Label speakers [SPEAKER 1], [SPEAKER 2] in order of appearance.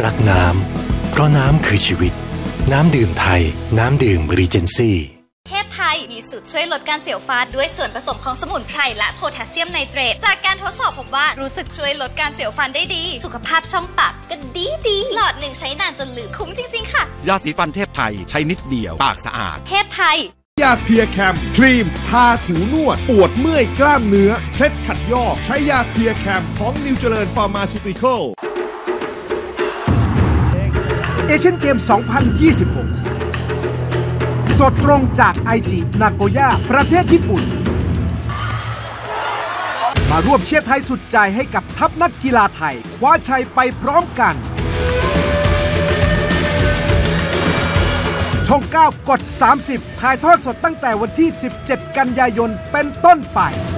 [SPEAKER 1] รักน้ำเพราะน้ำคือชีวิตน้ำดื่มไทยน้ำดื่มรีเจนซี่
[SPEAKER 2] เทพไทยมีสูตรช่วยลดการเสียวฟันด้วยส่วนผสมของสมุนไพรและโพแทสเซียมไนเตรตจากการทดสอบพบว่ารู้สึกช่วยลดการเสียวฟันได้ดีสุขภาพช่องปากก็ดีหลอดหนึ่งใช้นานจนลืมคุ้มจริงๆค่ะ
[SPEAKER 3] ยาสีฟันเทพไทยใช้นิดเดียวปากสะอาด
[SPEAKER 2] เทพไทย
[SPEAKER 4] ยาเพียแคมครีมทาถูนวดปวดเมื่อยกล้ามเนื้อเคล็ดขัดยอกใช้ยาเพียแคมของนิวเจริญฟาร์มาซิติคอล
[SPEAKER 5] เอเชียนเกม 2026 สดตรงจากไอจินาโกย่าประเทศญี่ปุ่นมาร่วมเชียร์ไทยสุดใจให้กับทัพนักกีฬาไทยคว้าชัยไปพร้อมกันช่อง 9 กด 30 ถ่ายทอดสดตั้งแต่วันที่ 17 กันยายนเป็นต้นไป